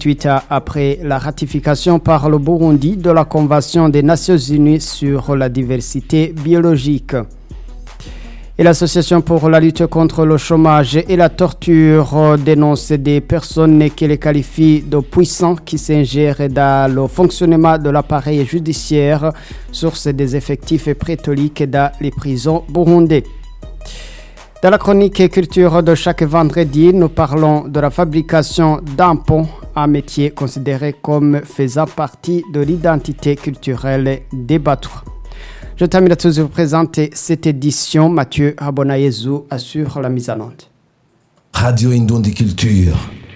28 ans après la ratification par le Burundi de la Convention des Nations Unies sur la diversité biologique. Et l'Association pour la lutte contre le chômage et la torture dénonce des personnes qui les qualifient de puissants qui s'ingèrent dans le fonctionnement de l'appareil judiciaire, source des effectifs prétoliques dans les prisons burundaises. Dans la chronique culture de chaque vendredi, nous parlons de la fabrication d'un pont, un métier considéré comme faisant partie de l'identité culturelle des Batois. Je termine à tous vous présenter cette édition. Mathieu Abonayezou assure la mise en onde. Radio Indundi Culture.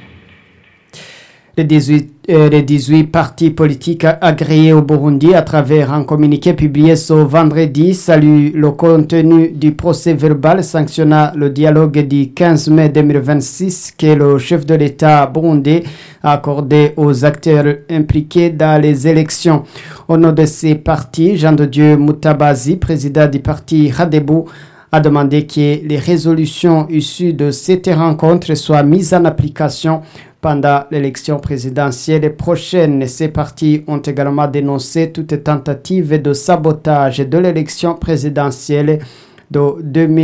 Les 18 partis politiques agréés au Burundi à travers un communiqué publié ce vendredi saluent le contenu du procès verbal sanctionnant le dialogue du 15 mai 2026 que le chef de l'État burundais a accordé aux acteurs impliqués dans les élections. Au nom de ces partis, Jean de Dieu Mutabazi, président du parti Radebou, a demandé que les résolutions issues de cette rencontre soient mises en application pendant l'élection présidentielle prochaine. Ces partis ont également dénoncé toute tentative de sabotage de l'élection présidentielle de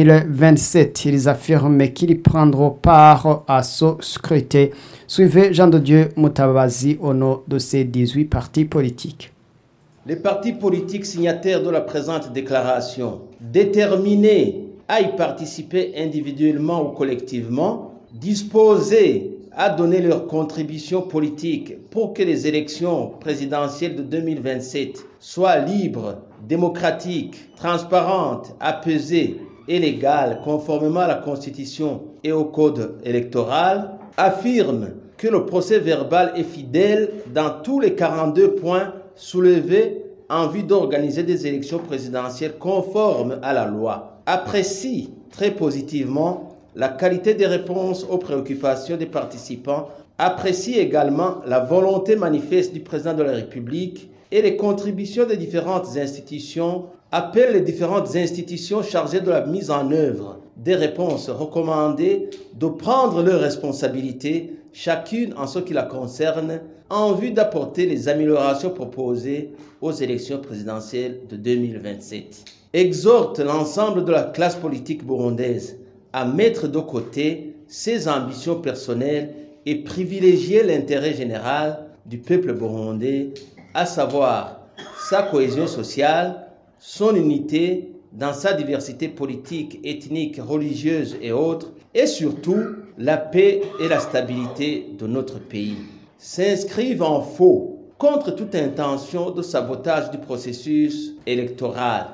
2027. Ils affirment qu'ils prendront part à ce scrutin. Suivez Jean de Dieu Mutabazi au nom de ces 18 partis politiques. Les partis politiques signataires de la présente déclaration, déterminés à y participer individuellement ou collectivement, disposés à donner leur contribution politique pour que les élections présidentielles de 2027 soient libres, démocratiques, transparentes, apaisées et légales conformément à la Constitution et au Code électoral, affirment que le procès verbal est fidèle dans tous les 42 points soulevés en vue d'organiser des élections présidentielles conformes à la loi, apprécie très positivement la qualité des réponses aux préoccupations des participants, apprécie également la volonté manifeste du président de la République et les contributions des différentes institutions, appelle les différentes institutions chargées de la mise en œuvre des réponses recommandées de prendre leurs responsabilités, chacune en ce qui la concerne, en vue d'apporter les améliorations proposées aux élections présidentielles de 2027. Exhorte l'ensemble de la classe politique burundaise à mettre de côté ses ambitions personnelles et privilégier l'intérêt général du peuple burundais, à savoir sa cohésion sociale, son unité dans sa diversité politique, ethnique, religieuse et autres, et surtout la paix et la stabilité de notre pays. S'inscrivent en faux contre toute intention de sabotage du processus électoral.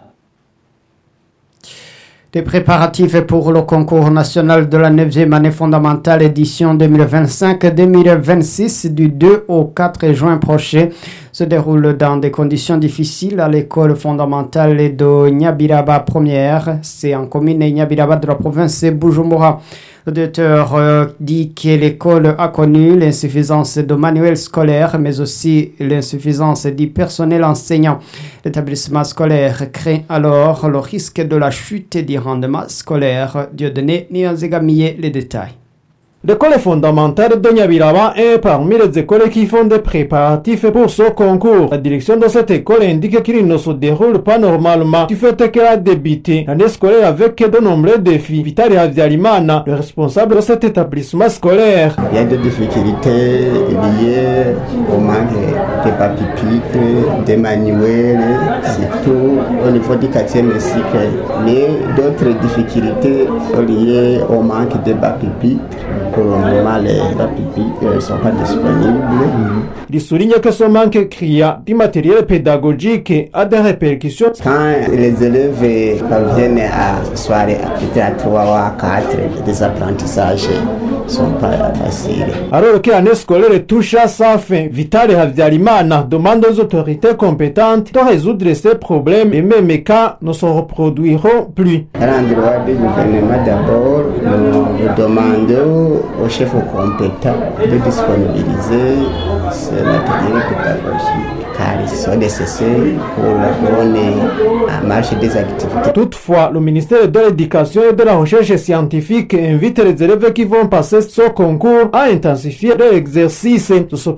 Les préparatifs pour le concours national de la 9e année fondamentale édition 2025-2026 du 2 au 4 juin prochain se déroulent dans des conditions difficiles à l'école fondamentale de Nyabiraba 1er. C'est en commune Nyabiraba de la province de Bujumbura. Le directeur dit que l'école a connu l'insuffisance de manuels scolaires, mais aussi l'insuffisance du personnel enseignant. L'établissement scolaire craint alors le risque de la chute du rendement scolaire. Dieudonné Nianzegamiye les détails. L'école fondamentale de Nyabiraba est parmi les écoles qui font des préparatifs pour ce concours. La direction de cette école indique qu'il ne se déroule pas normalement du fait qu'elle a débuté l'année scolaire avec de nombreux défis. Vitali Havyarimana, le responsable de cet établissement scolaire. Il y a des difficultés liées au manque de papier pupitre, des manuels, surtout au niveau du 4e cycle. Mais d'autres difficultés liées au manque de papier pupitre. Pour le moment, les papiers ne sont pas disponibles. Il souligne que ce manque criant du matériel pédagogique a des répercussions. Quand les élèves parviennent à soirée à 3 ou à 4, les apprentissages ne sont pas faciles. Alors que l'année scolaire touche à sa fin, Vitali Havyarimana demande aux autorités compétentes de résoudre ces problèmes et même cas ne se reproduiront plus. À l'endroit du gouvernement d'abord, nous demandons aux chefs compétents de disponibiliser ce matériel pédagogique car ils sont nécessaires pour la bonne marche des activités. Toutefois, le ministère de l'Éducation et de la Recherche scientifique invite les élèves qui vont passer ce concours à intensifier leur exercice.